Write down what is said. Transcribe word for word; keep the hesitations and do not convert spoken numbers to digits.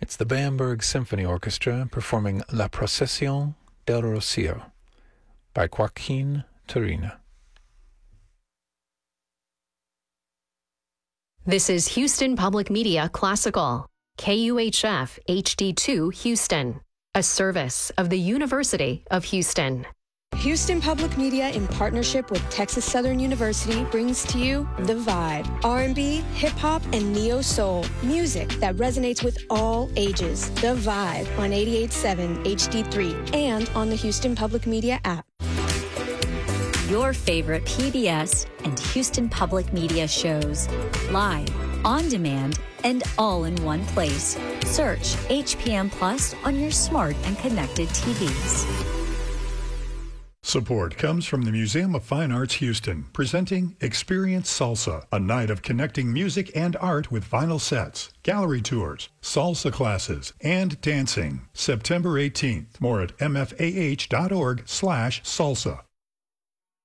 It's the Bamberg Symphony Orchestra performing La Procesión del Rocío by Joaquin Turina. This is Houston Public Media Classical, K U H F H D two Houston, a service of the University of Houston. Houston Public Media, in partnership with Texas Southern University, brings to you The Vibe. R and B, hip-hop, and neo-soul. Music that resonates with all ages. The Vibe on eighty-eight point seven H D three and on the Houston Public Media app. Your favorite P B S and Houston Public Media shows. Live, on demand, and all in one place. Search H P M Plus on your smart and connected T Vs. Support comes from the Museum of Fine Arts Houston, presenting Experience Salsa, a night of connecting music and art with vinyl sets, gallery tours, salsa classes, and dancing. September eighteenth. More at m f a h dot org slash salsa.